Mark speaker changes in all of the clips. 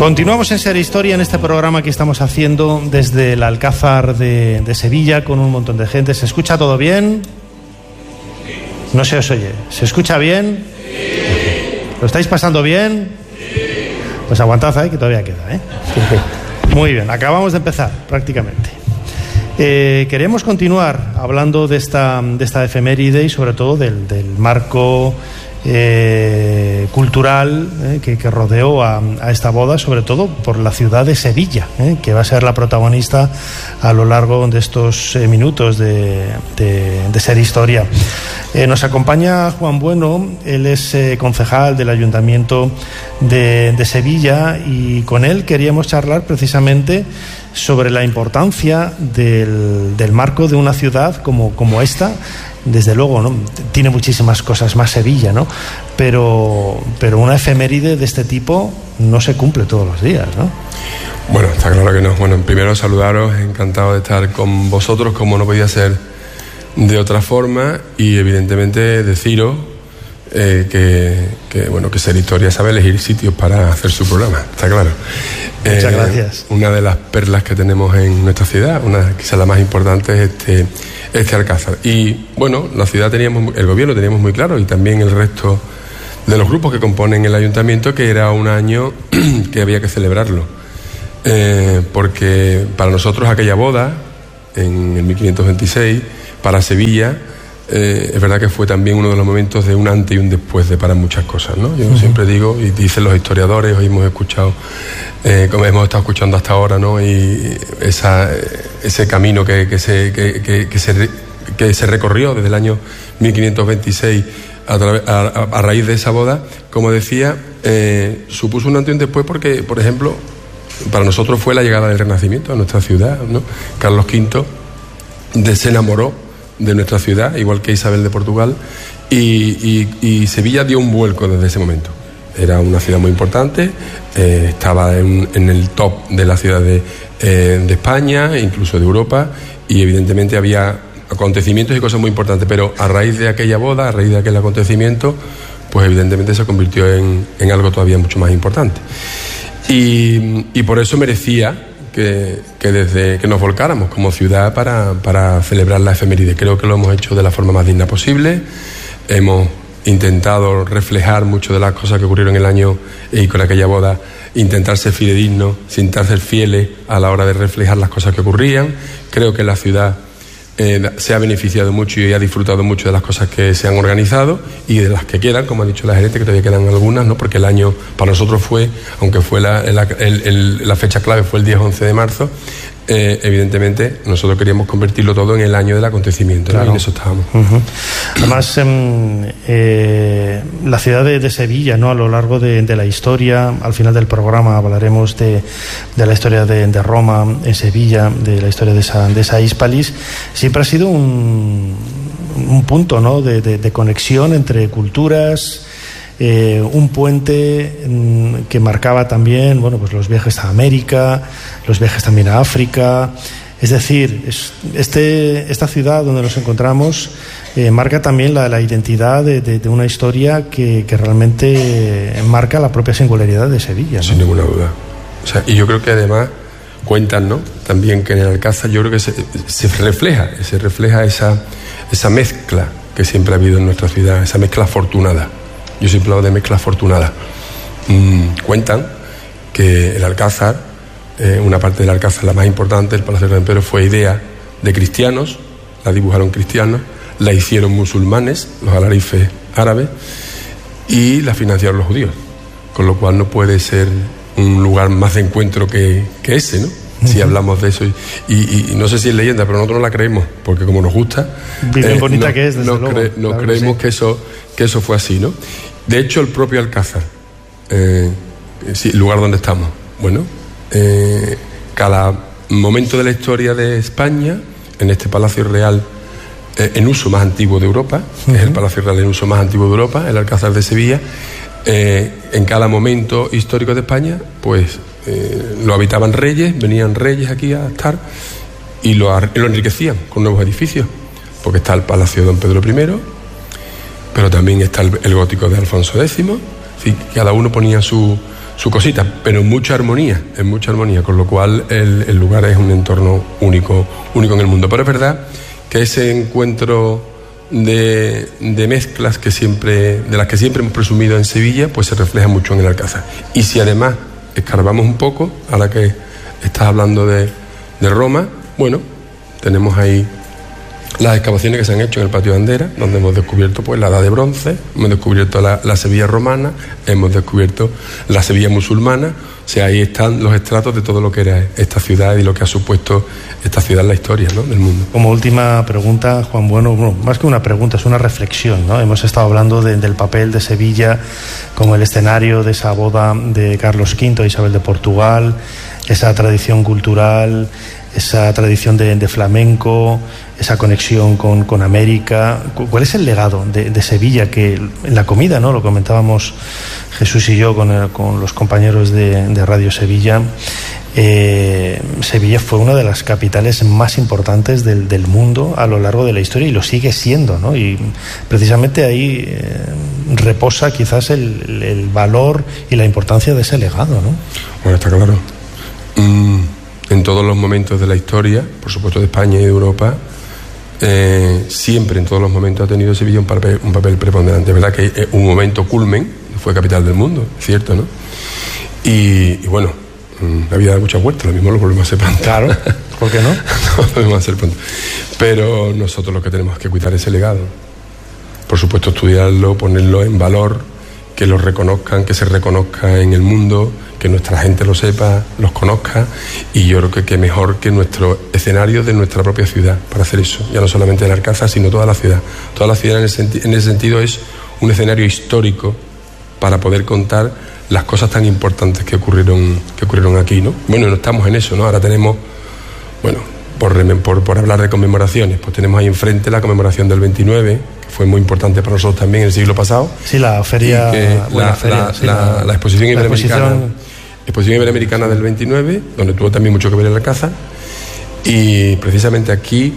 Speaker 1: Continuamos en Ser Historia, en este programa que estamos haciendo desde el Alcázar de Sevilla con un montón de gente. ¿Se escucha todo bien? No se os oye. ¿Se escucha bien? ¿Lo estáis pasando bien? Pues aguantad ahí, que todavía queda, ¿eh? Muy bien, acabamos de empezar prácticamente. Queremos continuar hablando de esta efeméride y sobre todo del marco cultural que rodeó a esta boda, sobre todo por la ciudad de Sevilla, que va a ser la protagonista a lo largo de estos minutos de Ser Historia. Nos acompaña Juan Bueno, él es concejal del Ayuntamiento de Sevilla, y con él queríamos charlar precisamente sobre la importancia del marco de una ciudad como esta. Desde luego, ¿no? Tiene muchísimas cosas más Sevilla, ¿no? Pero una efeméride de este tipo no se cumple todos los días, ¿no?
Speaker 2: Bueno, está claro que no. Bueno, primero saludaros, encantado de estar con vosotros, como no podía ser de otra forma, y evidentemente deciros que Ser Historia sabe elegir sitios para hacer su programa, está claro.
Speaker 1: Muchas gracias.
Speaker 2: Una de las perlas que tenemos en nuestra ciudad, quizás la más importante, es este Alcázar. Y bueno, el gobierno teníamos muy claro, y también el resto de los grupos que componen el ayuntamiento, que era un año que había que celebrarlo, porque para nosotros aquella boda en el 1526, para Sevilla, es verdad que fue también uno de los momentos de un antes y un después para muchas cosas, ¿no? Yo siempre digo, y dicen los historiadores, hoy hemos escuchado, como hemos estado escuchando hasta ahora, ¿no? Y ese camino que se recorrió desde el año 1526 a raíz de esa boda, como decía, supuso un antes y un después porque, por ejemplo, para nosotros fue la llegada del Renacimiento a nuestra ciudad, ¿no? Carlos V se enamoró de nuestra ciudad, igual que Isabel de Portugal, y Sevilla dio un vuelco desde ese momento. Era una ciudad muy importante, estaba en el top de la ciudad de España, incluso de Europa, y evidentemente había acontecimientos y cosas muy importantes, pero a raíz de aquella boda, a raíz de aquel acontecimiento, pues evidentemente se convirtió en algo todavía mucho más importante. Y por eso merecía que nos volcáramos como ciudad para celebrar la efeméride. Creo que lo hemos hecho de la forma más digna posible. Hemos intentado reflejar mucho de las cosas que ocurrieron en el año, y con aquella boda intentar ser fidedignos, intentar ser fieles a la hora de reflejar las cosas que ocurrían. Creo que la ciudad se ha beneficiado mucho y ha disfrutado mucho de las cosas que se han organizado y de las que quedan, como ha dicho la gerente, que todavía quedan algunas, ¿no? Porque el año para nosotros aunque fue la fecha clave fue el 10-11 de marzo, evidentemente nosotros queríamos convertirlo todo en el año del acontecimiento, claro. ¿No? Y en eso estábamos.
Speaker 1: Además, la ciudad de Sevilla, ¿no? A lo largo de la historia, al final del programa hablaremos de la historia de Roma en Sevilla, de la historia de esa Hispalis. Siempre ha sido un punto, ¿no? de conexión entre culturas, un puente que marcaba también, pues los viajes a América, los viajes también a África. Es decir, esta ciudad donde nos encontramos marca también la identidad de una historia que realmente marca la propia singularidad de Sevilla, ¿no?
Speaker 2: Sin ninguna duda. O sea, y yo creo que además cuentan, ¿no? También que en el Alcázar yo creo que se refleja esa mezcla que siempre ha habido en nuestra ciudad, esa mezcla afortunada. Yo siempre hablo de mezcla afortunada. Cuentan que el Alcázar, una parte del Alcázar, la más importante, el Palacio del Emperador, fue idea de cristianos, la dibujaron cristianos, la hicieron musulmanes, los alarifes árabes, y la financiaron los judíos. Con lo cual no puede ser un lugar más de encuentro que ese, ¿no? Si hablamos de eso, y no sé si es leyenda, pero nosotros no la creemos, porque como nos gusta,
Speaker 1: bien bonita que es, desde luego.
Speaker 2: No creemos que eso fue así, ¿no? De hecho, el propio Alcázar, el lugar donde estamos, cada momento de la historia de España, en este Palacio Real en uso más antiguo de Europa, que es el Palacio Real en uso más antiguo de Europa, el Alcázar de Sevilla, en cada momento histórico de España, pues lo habitaban reyes, venían reyes aquí a estar y lo enriquecían con nuevos edificios, porque está el Palacio de Don Pedro I, pero también está el gótico de Alfonso X, Sí, cada uno ponía su cosita, pero en mucha armonía, con lo cual el lugar es un entorno único en el mundo. Pero es verdad que ese encuentro de mezclas de las que siempre hemos presumido en Sevilla, pues se refleja mucho en el Alcázar. Y si además escarbamos un poco, ahora que estás hablando de Roma, bueno, tenemos ahí las excavaciones que se han hecho en el patio de Andera, donde hemos descubierto pues la Edad de Bronce, hemos descubierto la Sevilla romana, hemos descubierto la Sevilla musulmana. O sea, ahí están los estratos de todo lo que era esta ciudad y lo que ha supuesto esta ciudad en la historia, ¿no?, del mundo.
Speaker 1: Como última pregunta, Juan Bueno, más que una pregunta, es una reflexión, ¿no? Hemos estado hablando del papel de Sevilla como el escenario de esa boda de Carlos V, Isabel de Portugal, esa tradición cultural, esa tradición de flamenco, esa conexión con América. ¿Cuál es el legado de Sevilla? Que en la comida, ¿no?, lo comentábamos Jesús y yo con los compañeros de Radio Sevilla. Sevilla fue una de las capitales más importantes del mundo a lo largo de la historia y lo sigue siendo, ¿no? Y precisamente ahí reposa quizás el valor y la importancia de ese legado, ¿no?
Speaker 2: Bueno, está claro. En todos los momentos de la historia, por supuesto de España y de Europa, siempre en todos los momentos ha tenido Sevilla un papel preponderante. Es verdad que un momento culmen fue capital del mundo, cierto, ¿no? Y bueno, la vida da muchas vueltas, lo mismo lo volvemos a hacer pronto.
Speaker 1: Claro, ¿por qué no?
Speaker 2: Lo volvemos a hacer pronto. Pero nosotros lo que tenemos que cuidar ese legado. Por supuesto, estudiarlo, ponerlo en valor, que lo reconozcan, que se reconozca en el mundo, que nuestra gente lo sepa, los conozca, y yo creo que mejor que nuestro escenario de nuestra propia ciudad para hacer eso, ya no solamente el Alcázar, sino toda la ciudad. Toda la ciudad en ese sentido es un escenario histórico para poder contar las cosas tan importantes que ocurrieron aquí, ¿no? Bueno, no estamos en eso, ¿no? Ahora tenemos, bueno, por hablar de conmemoraciones, pues tenemos ahí enfrente la conmemoración del 29, que fue muy importante para nosotros también en el siglo pasado.
Speaker 1: Sí, la feria,
Speaker 2: la exposición iberoamericana del 29, donde tuvo también mucho que ver el Alcázar. Y precisamente aquí,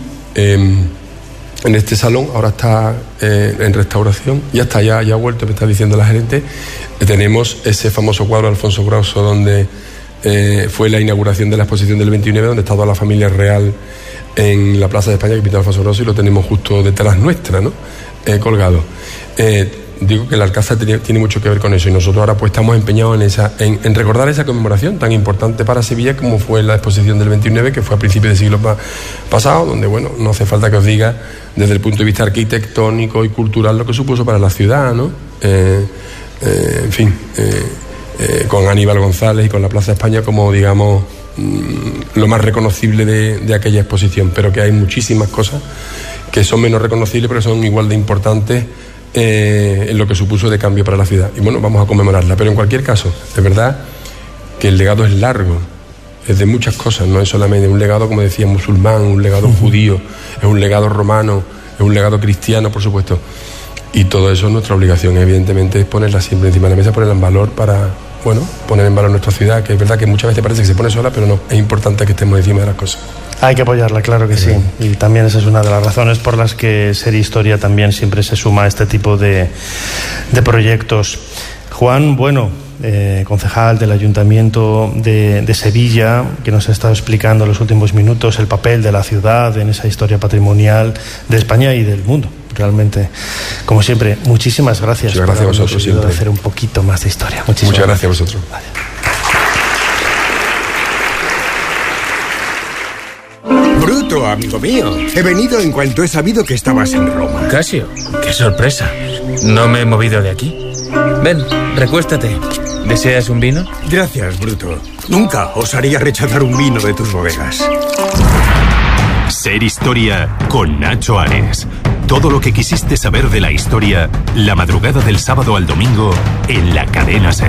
Speaker 2: en este salón, ahora está en restauración, ya ha vuelto, me está diciendo la gerente, tenemos ese famoso cuadro de Alfonso Grauso, donde fue la inauguración de la exposición del 29, donde está toda la familia real en la Plaza de España, que pintó Alfonso Grauso, y lo tenemos justo detrás nuestra, ¿no?, colgado. Digo que el Alcázar tiene mucho que ver con eso, y nosotros ahora pues estamos empeñados en recordar esa conmemoración tan importante para Sevilla como fue la exposición del 29, que fue a principios del siglo pasado, donde, bueno, no hace falta que os diga desde el punto de vista arquitectónico y cultural lo que supuso para la ciudad, ¿no? En fin, con Aníbal González y con la Plaza de España como, digamos, lo más reconocible de aquella exposición, pero que hay muchísimas cosas que son menos reconocibles, pero son igual de importantes en lo que supuso de cambio para la ciudad. Y bueno, vamos a conmemorarla, pero en cualquier caso, de verdad que el legado es largo, es de muchas cosas, no es solamente un legado, como decía, musulmán, un legado judío, es un legado romano, es un legado cristiano, por supuesto. Y todo eso, nuestra obligación, evidentemente, es ponerla siempre encima de la mesa, ponerla en valor para, bueno, poner en valor nuestra ciudad, que es verdad que muchas veces parece que se pone sola, pero no, es importante que estemos encima de las cosas. Hay
Speaker 1: que apoyarla, claro que sí. Y también esa es una de las razones por las que Ser Historia también siempre se suma a este tipo de proyectos. Juan Bueno, concejal del Ayuntamiento de Sevilla, que nos ha estado explicando en los últimos minutos el papel de la ciudad en esa historia patrimonial de España y del mundo. Realmente, como siempre, muchísimas gracias.
Speaker 2: Muchas gracias a vosotros siempre.
Speaker 1: Hacer un poquito más de historia.
Speaker 2: Muchas gracias a vosotros.
Speaker 1: Vale.
Speaker 3: Bruto, amigo mío. He venido en cuanto he sabido que estabas en Roma.
Speaker 4: Casio, qué sorpresa. No me he movido de aquí. Ven, recuéstate. ¿Deseas un vino?
Speaker 3: Gracias, Bruto. Nunca osaría rechazar un vino de tus bodegas.
Speaker 5: Ser Historia con Nacho Ares. Todo lo que quisiste saber de la historia, la madrugada del sábado al domingo en la cadena SER.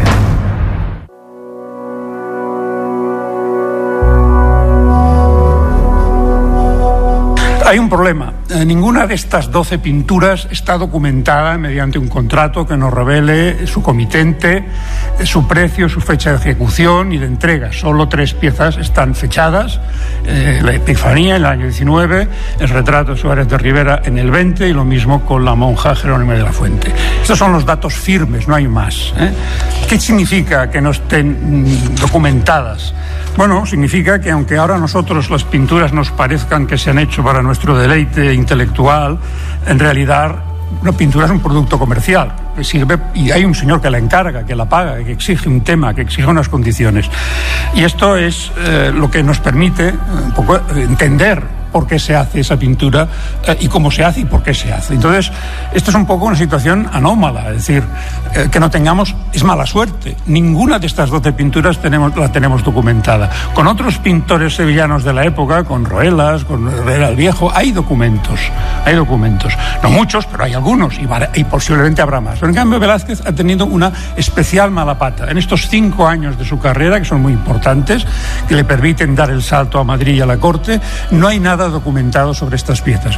Speaker 6: Hay un problema. ninguna de estas 12 pinturas está documentada mediante un contrato que nos revele su comitente, su precio, su fecha de ejecución y de entrega. Solo 3 piezas están fechadas: la Epifanía en el año 19, el retrato de Suárez de Rivera en el 20 y lo mismo con la monja Jerónima de la Fuente. Estos son los datos firmes, no hay más. ¿Qué significa que no estén documentadas? Bueno, significa que aunque ahora a nosotros las pinturas nos parezcan que se han hecho para nuestro deleite intelectual, en realidad una pintura es un producto comercial que sirve, y hay un señor que la encarga, que la paga, que exige un tema, que exige unas condiciones. Y esto es lo que nos permite un poco entender por qué se hace esa pintura y cómo se hace y por qué se hace. Entonces, esto es un poco una situación anómala, es decir, que no tengamos, es mala suerte. Ninguna de estas 12 pinturas la tenemos documentada. Con otros pintores sevillanos de la época, con Roelas, con Herrera el Viejo, hay documentos. No muchos, pero hay algunos, y posiblemente habrá más. Pero en cambio Velázquez ha tenido una especial mala pata. En estos 5 años de su carrera, que son muy importantes, que le permiten dar el salto a Madrid y a la corte, no hay nada documentado sobre estas piezas.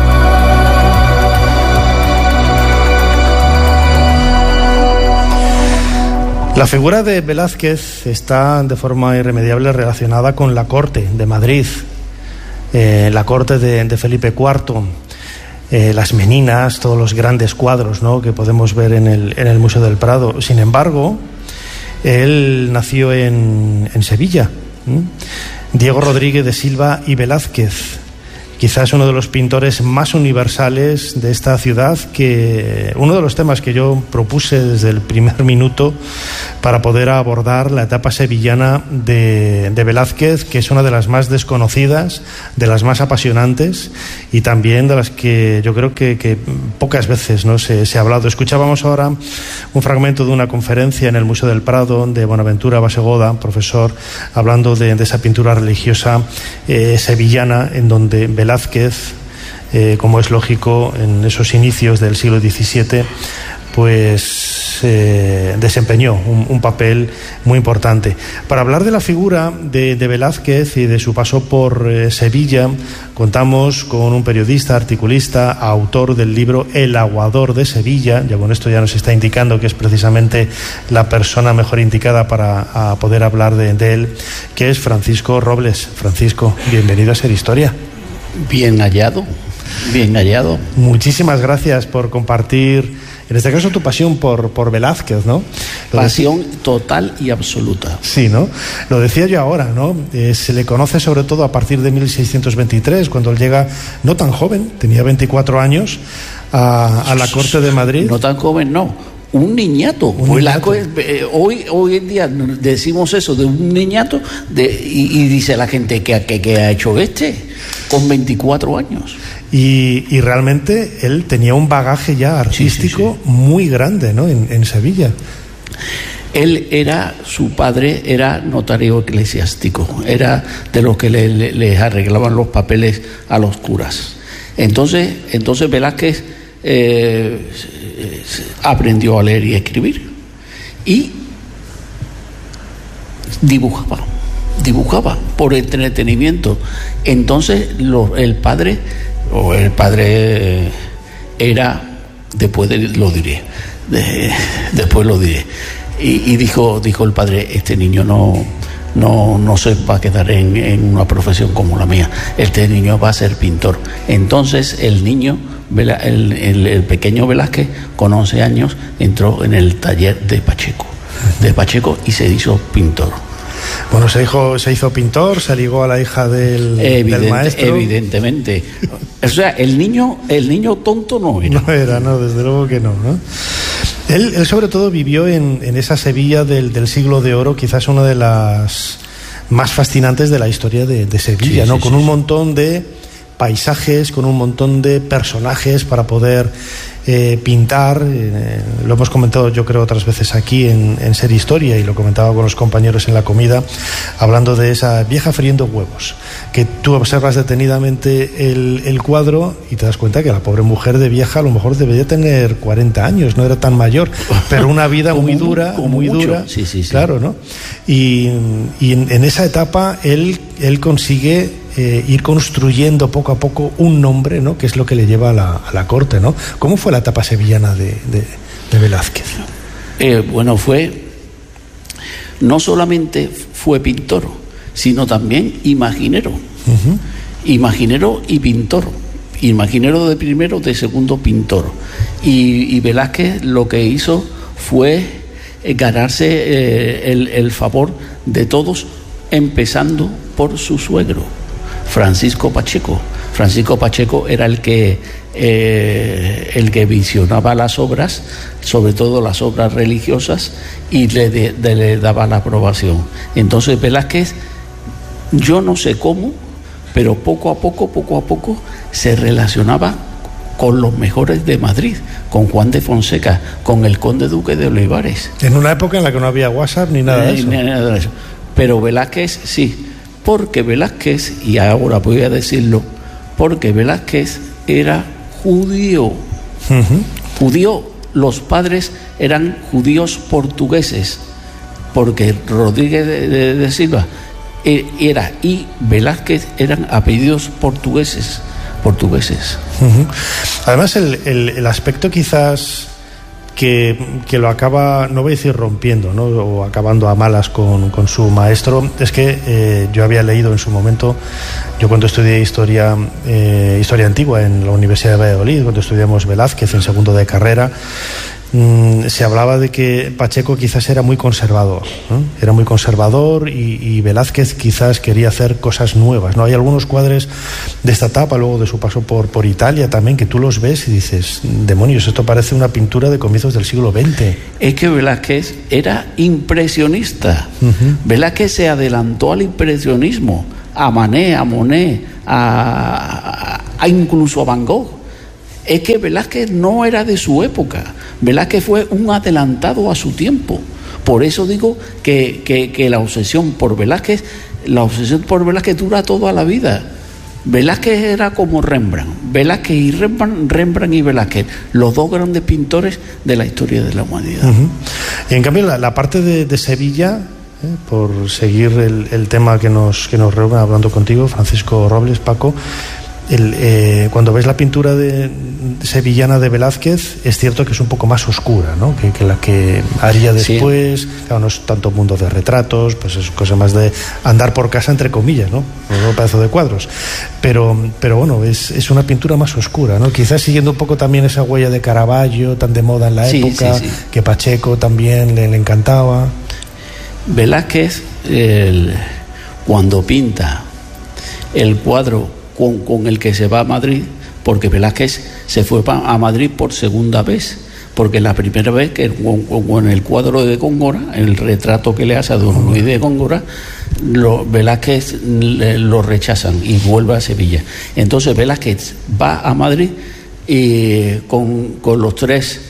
Speaker 1: La figura de Velázquez está de forma irremediable relacionada con la corte de Madrid, la corte de Felipe IV, las Meninas, todos los grandes cuadros, ¿no?, que podemos ver en el Museo del Prado. Sin embargo, él nació en Sevilla. Diego Rodríguez de Silva y Velázquez, quizás uno de los pintores más universales de esta ciudad, que uno de los temas que yo propuse desde el primer minuto para poder abordar la etapa sevillana de Velázquez, que es una de las más desconocidas, de las más apasionantes y también de las que yo creo que pocas veces, ¿no?, se ha hablado. Escuchábamos ahora un fragmento de una conferencia en el Museo del Prado de Bonaventura Basegoda, profesor, hablando de esa pintura religiosa sevillana, en donde Velázquez, como es lógico, en esos inicios del siglo XVII, pues desempeñó un papel muy importante. Para hablar de la figura de Velázquez y de su paso por Sevilla, contamos con un periodista, articulista, autor del libro El aguador de Sevilla. Ya con esto ya nos está indicando que es precisamente la persona mejor indicada para poder hablar de él, que es Francisco Robles. Francisco, bienvenido a Ser Historia.
Speaker 7: Bien hallado.
Speaker 1: Muchísimas gracias por compartir, en este caso, tu pasión por Velázquez, ¿no?
Speaker 7: Pasión total y absoluta.
Speaker 1: Sí, ¿no? Lo decía yo ahora, ¿no? Se le conoce sobre todo a partir de 1623, cuando él llega, no tan joven, tenía 24 años, a la corte de Madrid.
Speaker 7: No tan joven, no. Un niñato. Hoy en día decimos eso de un niñato y dice la gente que ha hecho con 24 años.
Speaker 1: Y realmente él tenía un bagaje ya artístico muy grande, ¿no?, en Sevilla.
Speaker 7: Su padre era notario eclesiástico, era de los que les arreglaban los papeles a los curas. Entonces Velázquez aprendió a leer y escribir y dibujaba por entretenimiento. Entonces el padre era, después lo diré, y dijo el padre: este niño no se va a quedar en una profesión como la mía, este niño va a ser pintor. Entonces el niño, el pequeño Velázquez, con 11 años, entró en el taller de Pacheco y se hizo pintor.
Speaker 1: Bueno, se hizo pintor, se ligó a la hija del maestro.
Speaker 7: Evidentemente. O sea, el niño tonto no era.
Speaker 1: No era, no, desde luego que no, ¿no? Él sobre todo vivió en esa Sevilla del siglo de oro, quizás una de las más fascinantes de la historia de Sevilla, ¿no? Con un montón de paisajes, con un montón de personajes para poder pintar. Lo hemos comentado, yo creo, otras veces aquí en Ser Historia, y lo comentaba con los compañeros en la comida, hablando de esa vieja friendo huevos, que tú observas detenidamente el cuadro y te das cuenta que la pobre mujer de vieja a lo mejor debería tener 40 años, no era tan mayor, pero una vida muy dura. Sí. Claro, ¿no? Y en esa etapa él consigue ir construyendo poco a poco un nombre, ¿no?, que es lo que le lleva a la corte, ¿no? ¿Cómo fue la etapa sevillana de Velázquez?
Speaker 7: Bueno, no solamente fue pintor, sino también imaginero. Imaginero y pintor. Imaginero de primero, de segundo pintor. Y Velázquez lo que hizo fue ganarse el favor de todos, empezando por su suegro, Francisco Pacheco. Francisco Pacheco era el que visionaba las obras, sobre todo las obras religiosas, y le daba la aprobación. Entonces Velázquez, yo no sé cómo, pero poco a poco se relacionaba con los mejores de Madrid, con Juan de Fonseca, con el conde duque de Olivares.
Speaker 1: En una época en la que no había WhatsApp ni nada de eso.
Speaker 7: Pero Velázquez sí, porque Velázquez, y ahora voy a decirlo, porque Velázquez era judío. Judío, los padres eran judíos portugueses, porque Rodríguez de Silva era, y Velázquez eran apellidos portugueses.
Speaker 1: Además, el aspecto quizás que lo acaba, no voy a decir rompiendo, ¿no?, o acabando a malas con su maestro, es que yo había leído en su momento, yo cuando estudié historia antigua en la Universidad de Valladolid, cuando estudiamos Velázquez en segundo de carrera, se hablaba de que Pacheco quizás era muy conservador, ¿no? Era muy conservador y Velázquez quizás quería hacer cosas nuevas, ¿no? Hay algunos cuadros de esta etapa, luego de su paso por Italia también, que tú los ves y dices, demonios, esto parece una pintura de comienzos del siglo XX.
Speaker 7: Es que Velázquez era impresionista. Velázquez se adelantó al impresionismo, a Manet, a Monet, a incluso a Van Gogh. Es que Velázquez no era de su época. Velázquez fue un adelantado a su tiempo. Por eso digo que la obsesión por Velázquez dura toda la vida. Velázquez era como Rembrandt. Velázquez y Rembrandt y Velázquez, los dos grandes pintores de la historia de la humanidad.
Speaker 1: Y en cambio la parte de Sevilla, por seguir el tema que nos reúne hablando contigo, Francisco Robles, Paco, cuando ves la pintura sevillana de Velázquez, es cierto que es un poco más oscura, ¿no?, que la que haría después. Sí. Claro, no es tanto mundo de retratos, pues es cosa más de andar por casa, entre comillas, ¿no?, un pedazo de cuadros, pero bueno, es una pintura más oscura, ¿no?, quizás siguiendo un poco también esa huella de Caravaggio tan de moda en la época, que Pacheco también le encantaba.
Speaker 7: Velázquez, cuando pinta el cuadro con el que se va a Madrid, porque Velázquez se fue a Madrid por segunda vez, porque la primera vez que con el cuadro de Góngora, el retrato que le hace a don Luis de Góngora, Velázquez lo rechazan y vuelve a Sevilla. Entonces Velázquez va a Madrid y con los tres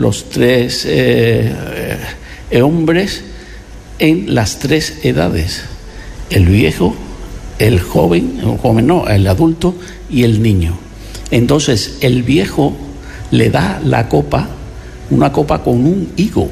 Speaker 7: hombres en las tres edades: el viejo, el el adulto y el niño. Entonces el viejo le da la copa, una copa con un higo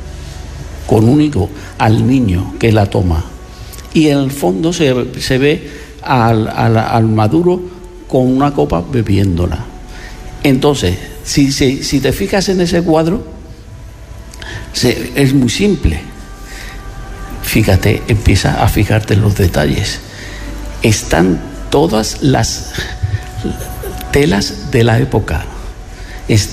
Speaker 7: al niño que la toma, y en el fondo se ve al maduro con una copa bebiéndola. Entonces si te fijas en ese cuadro, es muy simple. Fíjate, empieza a fijarte en los detalles. Están todas las telas de la época. Es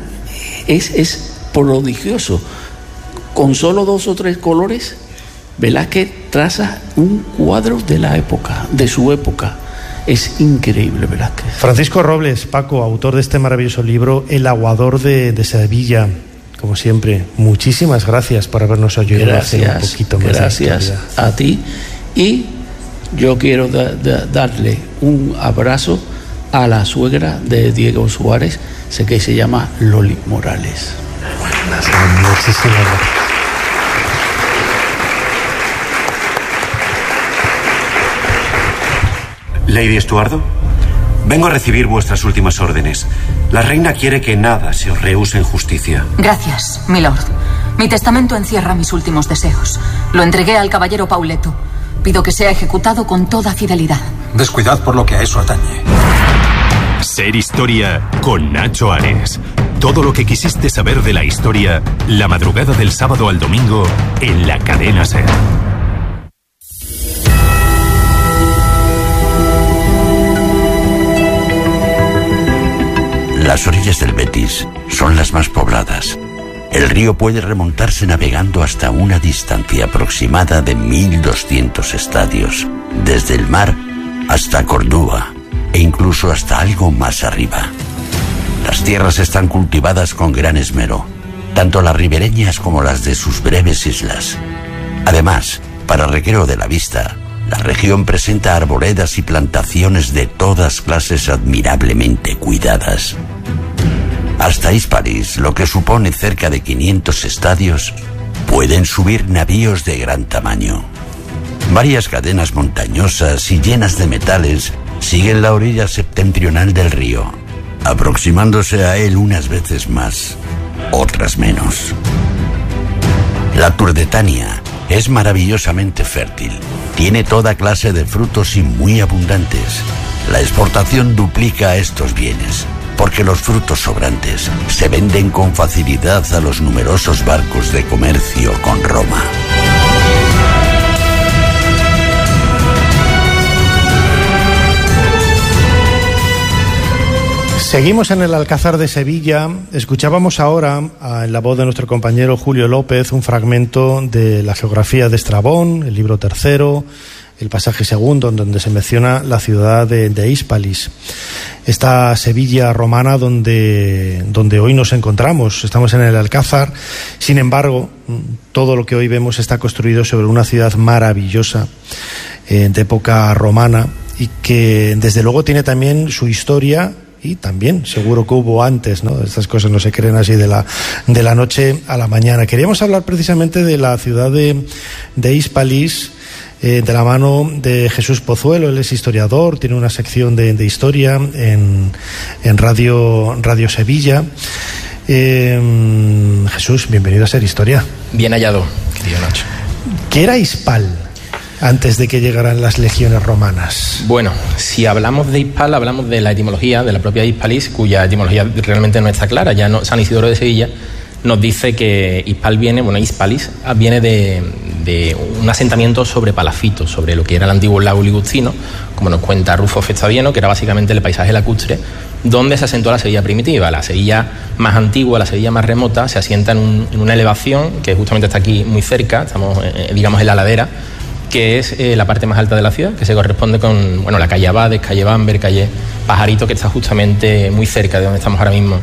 Speaker 7: prodigioso. Con solo 2 o 3 colores, Velázquez traza un cuadro de la época, de su época. Es increíble, Velázquez.
Speaker 1: Francisco Robles, Paco, autor de este maravilloso libro, El aguador de Sevilla. Como siempre, muchísimas gracias por habernos ayudado a hacer un poquito más.
Speaker 7: Gracias a ti. Y yo quiero darle un abrazo a la suegra de Diego Suárez, que se llama Loli Morales.
Speaker 1: Muchísimas gracias.
Speaker 8: Lady Estuardo, vengo a recibir vuestras últimas órdenes. La reina quiere que nada se os rehúse en justicia.
Speaker 9: Gracias, milord. Mi testamento encierra mis últimos deseos. Lo entregué al caballero Pauleto. Pido que sea ejecutado con toda fidelidad.
Speaker 10: Descuidad por lo que a eso atañe.
Speaker 5: Ser Historia con Nacho Ares. Todo lo que quisiste saber de la historia, la madrugada del sábado al domingo en la cadena SER.
Speaker 11: Las orillas del Betis son las más pobladas. El río puede remontarse navegando hasta una distancia aproximada de 1.200 estadios, desde el mar hasta Córdoba e incluso hasta algo más arriba. Las tierras están cultivadas con gran esmero, tanto las ribereñas como las de sus breves islas. Además, para recreo de la vista, la región presenta arboledas y plantaciones de todas clases admirablemente cuidadas. Hasta Hispalis, lo que supone cerca de 500 estadios, pueden subir navíos de gran tamaño. Varias cadenas montañosas y llenas de metales siguen la orilla septentrional del río, aproximándose a él unas veces más, otras menos. La Turdetania es maravillosamente fértil, tiene toda clase de frutos y muy abundantes. La exportación duplica estos bienes, porque los frutos sobrantes se venden con facilidad a los numerosos barcos de comercio con Roma.
Speaker 1: Seguimos en el Alcázar de Sevilla. Escuchábamos ahora, en la voz de nuestro compañero Julio López, un fragmento de la geografía de Estrabón, el libro tercero, el pasaje segundo, en donde se menciona la ciudad de Hispalis. Esta Sevilla romana donde hoy nos encontramos. Estamos en el Alcázar. Sin embargo, todo lo que hoy vemos está construido sobre una ciudad maravillosa de época romana y que desde luego tiene también su historia. Y también, seguro que hubo antes, ¿no? Estas cosas no se creen así de la noche a la mañana. Queríamos hablar precisamente de la ciudad de Hispalis, de la mano de Jesús Pozuelo. Él es historiador, tiene una sección de historia en Radio Sevilla. Jesús, bienvenido a Ser Historia.
Speaker 12: Bien hallado, querido Nacho.
Speaker 1: ¿Qué era Hispal antes de que llegaran las legiones romanas?
Speaker 12: Bueno, si hablamos de Hispal, hablamos de la etimología de la propia Hispalis, cuya etimología realmente no está clara. Ya San Isidoro de Sevilla nos dice que Hispal Hispalis viene de un asentamiento sobre palafitos, sobre lo que era el antiguo lago Ligustino, como nos cuenta Rufo Festavieno, que era básicamente el paisaje lacustre, donde se asentó la Sevilla primitiva. La Sevilla más antigua, la Sevilla más remota, se asienta en una elevación que justamente está aquí muy cerca, estamos digamos en la ladera, que es la parte más alta de la ciudad, que se corresponde con la calle Abades, calle Bamber, calle Pajarito, que está justamente muy cerca de donde estamos ahora mismo,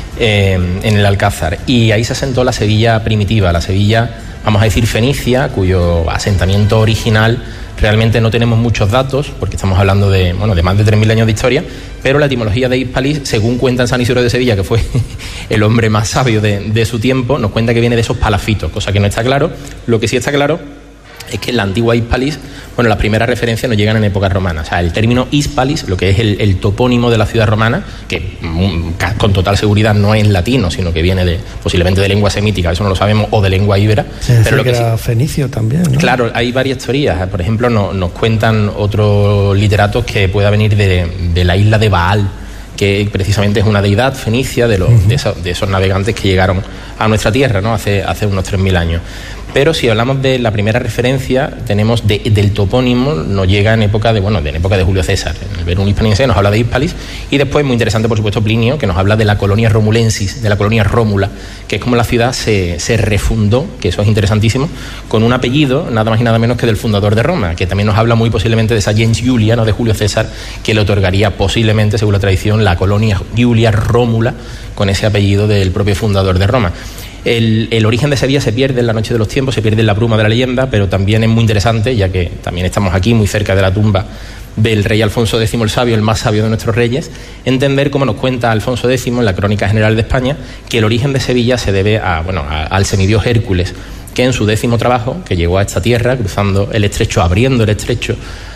Speaker 12: en el Alcázar. Y ahí se asentó la Sevilla primitiva, la Sevilla, vamos a decir, fenicia, cuyo asentamiento original realmente no tenemos muchos datos, porque estamos hablando de más de 3.000 años de historia, pero la etimología de Hispalis, según cuenta San Isidoro de Sevilla, que fue el hombre más sabio de su tiempo, nos cuenta que viene de esos palafitos, cosa que no está claro. Lo que sí está claro es que en la antigua Hispalis, las primeras referencias nos llegan en épocas romanas. O sea, el término Hispalis, lo que es el topónimo de la ciudad romana, que con total seguridad no es latino, sino que viene posiblemente de lengua semítica, eso no lo sabemos, o de lengua íbera.
Speaker 1: Pero lo que era fenicio también, ¿no?
Speaker 12: Claro, hay varias teorías. Por ejemplo, nos cuentan otros literatos que pueda venir de la isla de Baal, que precisamente es una deidad fenicia de esos navegantes que llegaron a nuestra tierra, ¿no? hace unos 3.000 años. Pero si hablamos de la primera referencia, tenemos del topónimo, nos llega en época de Julio César. En el Verum Hispaniense nos habla de Hispalis, y después, muy interesante, por supuesto, Plinio, que nos habla de la colonia romulensis, de la colonia Rómula, que es como la ciudad se refundó, que eso es interesantísimo, con un apellido nada más y nada menos que del fundador de Roma, que también nos habla muy posiblemente de esa gens Julia, ¿no?, de Julio César, que le otorgaría posiblemente, según la tradición, la colonia Julia Rómula, con ese apellido del propio fundador de Roma. El origen de Sevilla se pierde en la noche de los tiempos, se pierde en la bruma de la leyenda, pero también es muy interesante, ya que también estamos aquí muy cerca de la tumba del rey Alfonso X el Sabio, el más sabio de nuestros reyes, entender, como nos cuenta Alfonso X en la Crónica General de España, que el origen de Sevilla se debe al semidios Hércules, que en su 10º trabajo, que llegó a esta tierra, cruzando el estrecho, abriendo el estrecho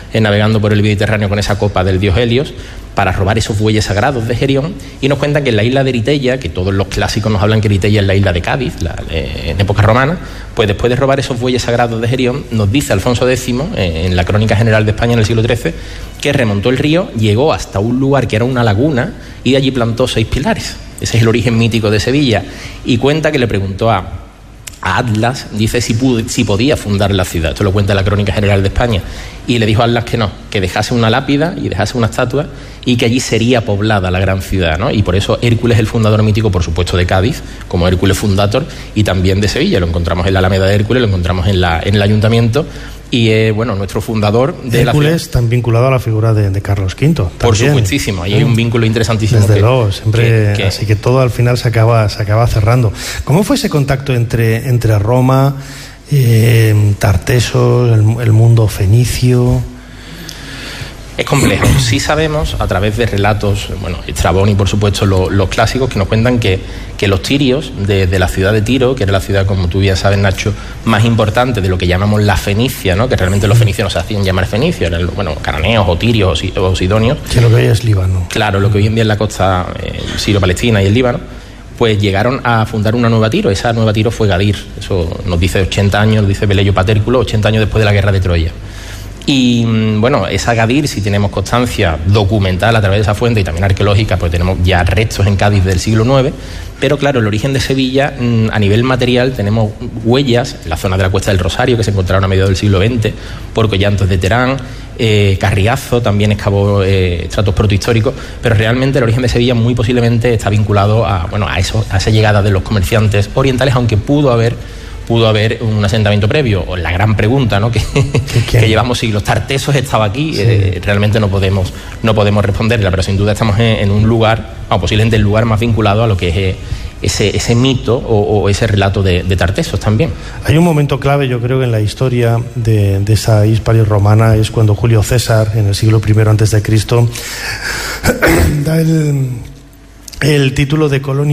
Speaker 12: navegando por el Mediterráneo con esa copa del dios Helios para robar esos bueyes sagrados de Gerión, y nos cuentan que en la isla de Eritella, que todos los clásicos nos hablan que Eritella es la isla de Cádiz, en época romana, pues después de robar esos bueyes sagrados de Gerión, nos dice Alfonso X, en la Crónica General de España en el siglo XIII, que remontó el río, llegó hasta un lugar que era una laguna y de allí plantó 6 pilares. Ese es el origen mítico de Sevilla. Y cuenta que le preguntó a Atlas, dice si podía fundar la ciudad. Esto lo cuenta la Crónica General de España. Y le dijo a Atlas que no, que dejase una lápida y dejase una estatua y que allí sería poblada la gran ciudad, ¿no? Y por eso Hércules es el fundador mítico, por supuesto, de Cádiz, como Hércules fundator, y también de Sevilla. Lo encontramos en la Alameda de Hércules, lo encontramos en el ayuntamiento. Y bueno, nuestro fundador de
Speaker 1: Hércules,
Speaker 12: la ciudad,
Speaker 1: tan vinculado a la figura de Carlos V.
Speaker 12: Por supuestísimo, ahí hay un vínculo interesantísimo.
Speaker 1: Desde luego, siempre, así que todo al final se acaba cerrando. ¿Cómo fue ese contacto entre Roma, Tartesos, el mundo fenicio?
Speaker 12: Es complejo. Sí sabemos, a través de relatos, Estrabón y por supuesto los clásicos, que nos cuentan que los tirios de la ciudad de Tiro, que era la ciudad, como tú bien sabes, Nacho, más importante de lo que llamamos la Fenicia, ¿no? Que realmente los fenicios no se hacían llamar fenicios, eran cananeos o tirios o sidonios.
Speaker 1: Que lo que hoy es Líbano.
Speaker 12: Claro, lo que hoy en día es la costa sirio-palestina y el Líbano. Pues llegaron a fundar una nueva Tiro. Esa nueva Tiro fue Gadir. Eso nos dice 80 años, nos dice Velello Patérculo, 80 años después de la guerra de Troya. Y bueno, esa Gadir, si tenemos constancia documental a través de esa fuente y también arqueológica, pues tenemos ya restos en Cádiz del siglo IX, pero claro, el origen de Sevilla, a nivel material, tenemos huellas en la zona de la Cuesta del Rosario, que se encontraron a mediados del siglo XX, por Collantos de Terán, Carriazo también excavó estratos protohistóricos, pero realmente el origen de Sevilla muy posiblemente está vinculado a esa llegada de los comerciantes orientales, aunque pudo haber un asentamiento previo. O la gran pregunta, ¿no? que llevamos siglos. Tartesos estaba aquí, sí. Realmente no podemos responderla, pero sin duda estamos en un lugar, posiblemente el lugar más vinculado a lo que es ese mito o ese relato de Tartesos también.
Speaker 1: Hay un momento clave, yo creo, en la historia de esa Hispalis romana, es cuando Julio César, en el siglo I a.C., da el título de colonia